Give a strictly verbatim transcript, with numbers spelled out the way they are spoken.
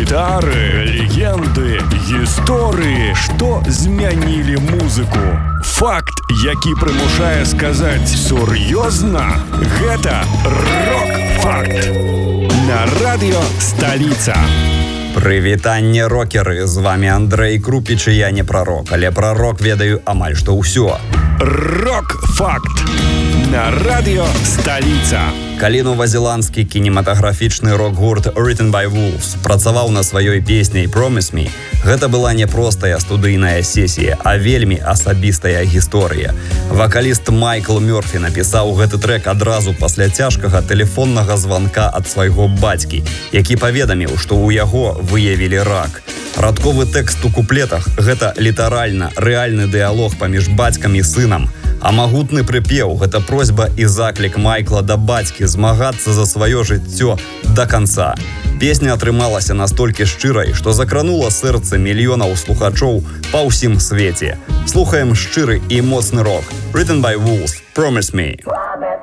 гітары, легенды, гісторыі, што змянілі музыку. Факт, які прымушае сказаць сур'ёзна, гэта рок-факт. На радыё «Сталіца». Прывітанне, рокеры! З вами Андрэй Крупіч, і я не прарок, але пра рок ведаю амаль што ўсё. Рок-факт. На радыё «Сталіца». Калі новазеландскі кінематаграфічны рок-гурт Written by Wolves працаваў на сваёй песняй «Promise Me», гэта была не простая студыйная сесія, а вельмі асабістая гісторыя. Вакаліст Майкл Мёрфі напісаў гэты трэк адразу пасля цяжкага тэлефоннага званка ад свайго бацькі, які паведаміў, што ў яго выявілі рак. Радковы тэкст у куплетах – гэта літаральна рэальны дыялог паміж бацькам і сынам. А магутны прыпеў – гэта просьба і заклік Майкла да бацькі змагацца за сваё жыццё да канца. Песня атрымалася настолькі шчырай, што закранула сэрцы мільёнаў слухачоў па ўсім свеце. Слухаем шчыры і моцны рок. Written by Wolves, Promise Me.